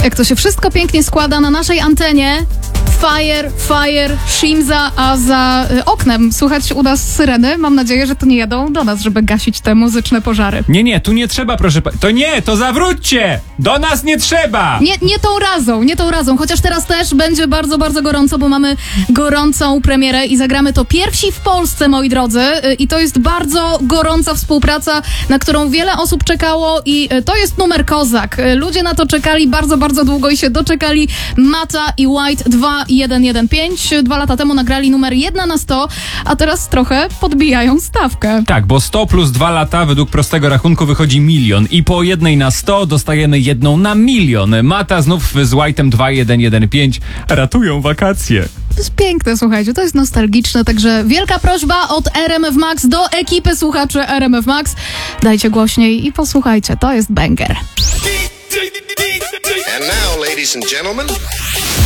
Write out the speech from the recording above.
Jak to się wszystko pięknie składa na naszej antenie. Fire, Shimza, a za oknem słychać u nas syreny. Mam nadzieję, że to nie jadą do nas, żeby gasić te muzyczne pożary. Nie, tu nie trzeba, proszę to zawróćcie! Do nas nie trzeba! Nie tą razą, chociaż teraz też będzie bardzo, bardzo gorąco, bo mamy gorącą premierę i zagramy to pierwsi w Polsce, moi drodzy. I to jest bardzo gorąca współpraca, na którą wiele osób czekało i to jest numer kozak. Ludzie na to czekali bardzo, bardzo długo i się doczekali. Mata i White 2115. 2 lata temu nagrali numer 1 na 100, a teraz trochę podbijają stawkę. Tak, bo 100 plus 2 lata według prostego rachunku wychodzi 1 000 000 i po 1 na 100 dostajemy 1 na 1 000 000. Mata znów z White'em 2115 ratują wakacje. To jest piękne, słuchajcie, to jest nostalgiczne, także wielka prośba od RMF Max do ekipy słuchaczy RMF Max. Dajcie głośniej i posłuchajcie, to jest banger. And now, ladies and gentlemen...